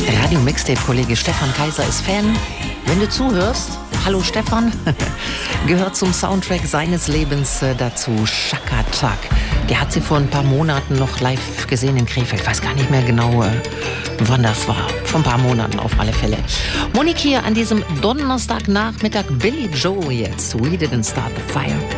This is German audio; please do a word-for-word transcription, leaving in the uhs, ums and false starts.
Radio Mixtape-Kollege Stefan Kaiser ist Fan. Wenn du zuhörst, hallo Stefan, gehört zum Soundtrack seines Lebens äh, dazu Chaka Chak. Der hat sie vor ein paar Monaten noch live gesehen in Krefeld. Ich weiß gar nicht mehr genau, äh, wann das war. Vor ein paar Monaten auf alle Fälle. Monique hier an diesem Donnerstagnachmittag. Billy Joel jetzt. We didn't start the fire.